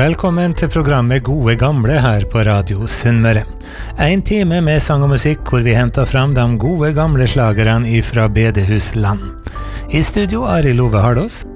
Velkommen til programmet Gode Gamle her på Radio Sunnmøre. En time med sang og musikk hvor vi henter fram de gode gamle slagerne fra Bedehusland. I studio Arild Ove Hardås.